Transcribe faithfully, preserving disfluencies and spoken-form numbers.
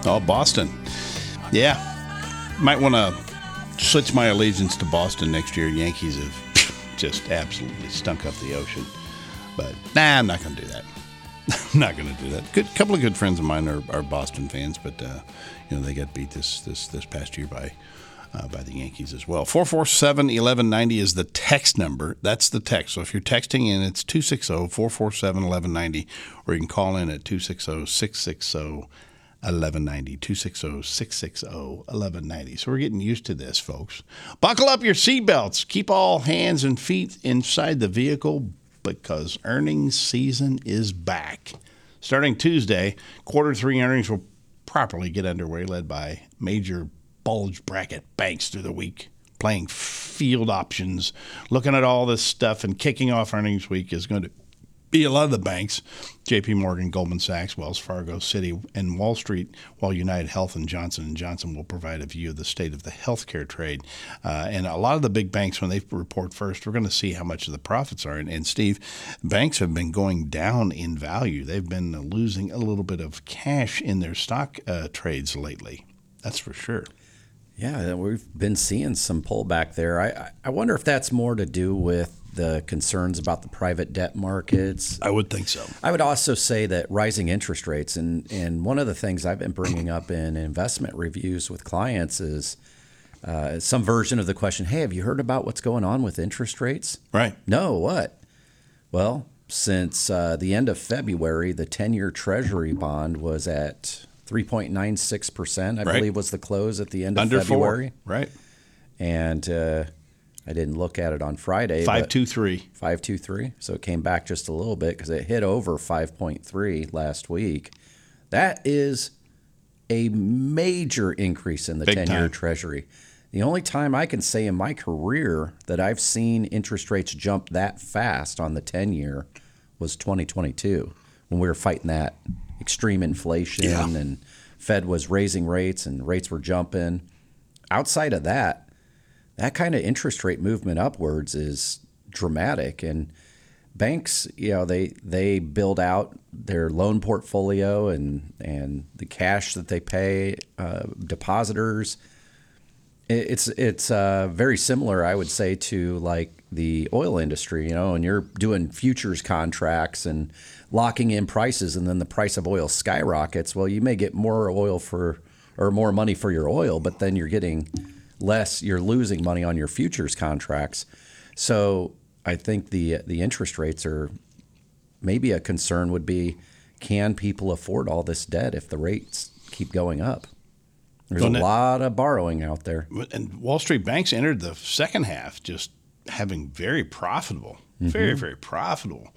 Oh, Boston. Yeah. Might want to switch my allegiance to Boston next year. Yankees have just absolutely stunk up the ocean. But, nah, I'm not going to do that. I'm not going to do that. Good couple of good friends of mine are, are Boston fans, but, uh, you know, they got beat this this, this past year by uh, by the Yankees as well. four four seven, one one nine zero is the text number. That's the text. So if you're texting in, it's two six zero, four four seven, one one nine zero, or you can call in at two six zero, six six zero, one one nine zero, two six zero, six six zero, one one nine zero. So we're getting used to this, folks. Buckle up your seatbelts. Keep all hands and feet inside the vehicle because earnings season is back. Starting Tuesday, quarter three earnings will properly get underway, led by major bulge bracket banks through the week, playing field options, looking at all this stuff, and kicking off earnings week is going to be a lot of the banks, J P Morgan, Goldman Sachs, Wells Fargo, Citi, and Wall Street, while United Health and Johnson and Johnson will provide a view of the state of the healthcare trade. Uh, and a lot of the big banks, when they report first, we're going to see how much of the profits are. And, and Steve, banks have been going down in value. They've been losing a little bit of cash in their stock uh, trades lately. That's for sure. Yeah, we've been seeing some pullback there. I, I wonder if that's more to do with the concerns about the private debt markets. I would think so. I would also say that rising interest rates, and, and one of the things I've been bringing up in investment reviews with clients is uh, some version of the question, hey, have you heard about what's going on with interest rates? Right. No, what? Well, since uh, the end of February, the ten-year Treasury bond was at three point nine six percent, I right. believe was the close at the end of Under February. Four. Right. And uh, I didn't look at it on Friday. five two three. five two three. So it came back just a little bit because it hit over five point three last week. That is a major increase in the Big ten-year time. Treasury. The only time I can say in my career that I've seen interest rates jump that fast on the ten-year was twenty twenty-two, when we were fighting that extreme inflation yeah. and Fed was raising rates and rates were jumping. Outside of that, that kind of interest rate movement upwards is dramatic. And banks, you know, they they build out their loan portfolio and, and the cash that they pay uh, depositors. It's it's uh, very similar, I would say, to like the oil industry, you know, and you're doing futures contracts and locking in prices, and then the price of oil skyrockets. Well, you may get more oil for or more money for your oil, but then you're getting less. You're losing money on your futures contracts. So I think the the interest rates are maybe a concern. Would be, can people afford all this debt if the rates keep going up? There's a lot of borrowing out there. And Wall Street banks entered the second half just having very profitable, mm-hmm. very, very profitable